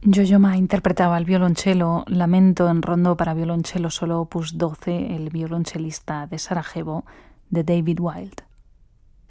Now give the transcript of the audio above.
Yo-Yo Ma interpretaba al violonchelo Lamento en rondó para violonchelo solo opus 12, el violonchelista de Sarajevo, de David Wild.